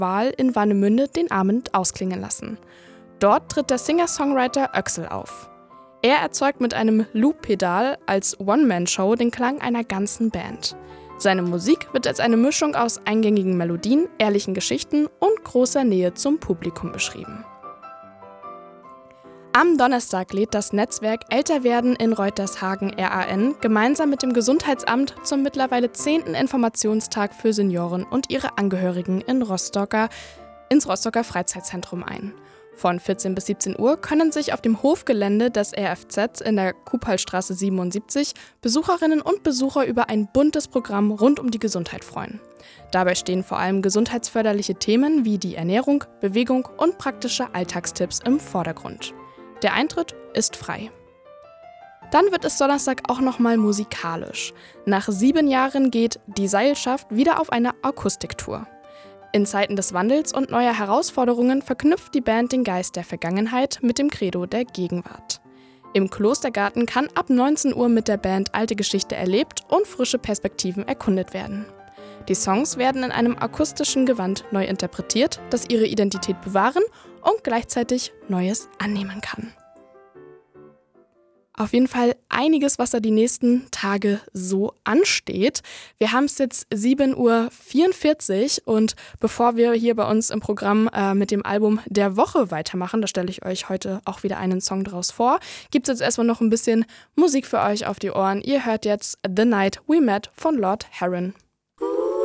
Wahl in Warnemünde den Abend ausklingen lassen. Dort tritt der Singer-Songwriter Öxel auf. Er erzeugt mit einem Loop-Pedal als One-Man-Show den Klang einer ganzen Band. Seine Musik wird als eine Mischung aus eingängigen Melodien, ehrlichen Geschichten und großer Nähe zum Publikum beschrieben. Am Donnerstag lädt das Netzwerk Älterwerden in Reutershagen RAN gemeinsam mit dem Gesundheitsamt zum mittlerweile 10. Informationstag für Senioren und ihre Angehörigen ins Rostocker Freizeitzentrum ein. Von 14 bis 17 Uhr können sich auf dem Hofgelände des RFZ in der Kuphalstraße 77 Besucherinnen und Besucher über ein buntes Programm rund um die Gesundheit freuen. Dabei stehen vor allem gesundheitsförderliche Themen wie die Ernährung, Bewegung und praktische Alltagstipps im Vordergrund. Der Eintritt ist frei. Dann wird es Donnerstag auch nochmal musikalisch. Nach 7 Jahren geht Die Seilschaft wieder auf eine Akustiktour. In Zeiten des Wandels und neuer Herausforderungen verknüpft die Band den Geist der Vergangenheit mit dem Credo der Gegenwart. Im Klostergarten kann ab 19 Uhr mit der Band alte Geschichte erlebt und frische Perspektiven erkundet werden. Die Songs werden in einem akustischen Gewand neu interpretiert, das ihre Identität bewahren und gleichzeitig Neues annehmen kann. Auf jeden Fall einiges, was da die nächsten Tage so ansteht. Wir haben es jetzt 7:44 Uhr und bevor wir hier bei uns im Programm mit dem Album der Woche weitermachen, da stelle ich euch heute auch wieder einen Song draus vor, gibt es jetzt erstmal noch ein bisschen Musik für euch auf die Ohren. Ihr hört jetzt The Night We Met von Lord Huron.